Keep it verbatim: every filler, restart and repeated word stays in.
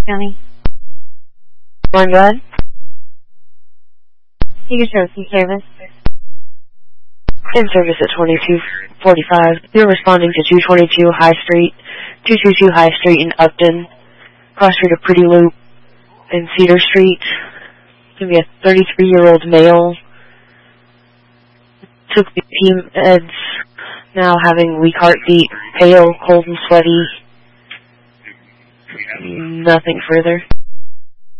County. Morning, go ahead. You can show some service. In service at twenty-two forty-five. You're responding to two twenty-two High Street, two twenty-two High Street in Upton, cross street of Pretty Loop in Cedar Street. It's going to be a thirty-three-year-old male. Took the P meds, now having weak heartbeat, pale, cold and sweaty. Nothing further.